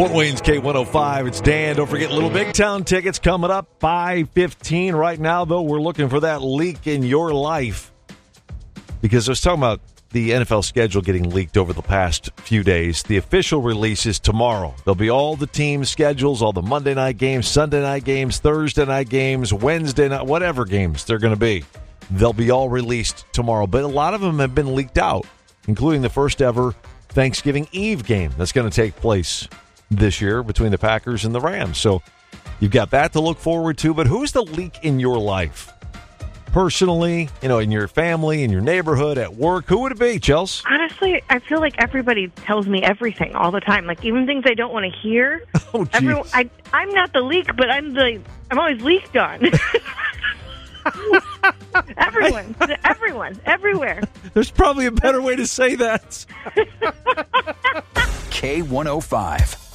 Fort Wayne's K105. It's Dan. Don't forget Little Big Town tickets coming up 5:15. Right now, though, we're looking for that leak in your life. Because I was talking about the NFL schedule getting leaked over the past few days. The official release is tomorrow. There'll be all the team schedules, all the Monday night games, Sunday night games, Thursday night games, Wednesday night, whatever games they're going to be. They'll be all released tomorrow. But a lot of them have been leaked out, including the first ever Thanksgiving Eve game that's going to take place this year between the Packers and the Rams. So you've got that to look forward to. But who's the leak in your life? Personally, in your family, in your neighborhood, at work, who would it be, Chelsea? Honestly, I feel like everybody tells me everything all the time. Like, even things I don't want to hear. Oh, geez. I'm not the leak, but I'm always leaked on. Everyone, everywhere. There's probably a better way to say that. K105.